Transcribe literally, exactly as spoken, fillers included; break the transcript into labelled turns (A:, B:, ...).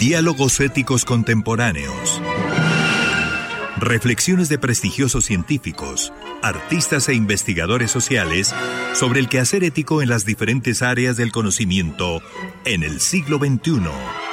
A: Diálogos éticos contemporáneos. Reflexiones de prestigiosos científicos, artistas e investigadores sociales sobre el quehacer ético en las diferentes áreas del conocimiento en el siglo veintiuno.